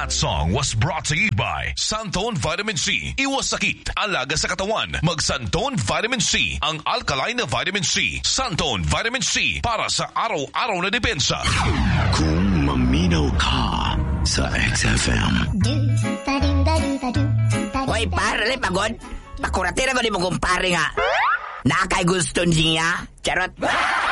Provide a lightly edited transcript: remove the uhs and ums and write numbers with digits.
That song was brought to you by Santone Vitamin C. Iwas sakit, alaga sa katawan. Mag Santone Vitamin C, ang alkaline na vitamin C. Santone Vitamin C, para sa araw-araw na depensa. Kung maminaw ka sa XFM. Hoy, pare, pagod. Pakuratira ko di mo kumpare nga. Nakay gusto niya. Charot.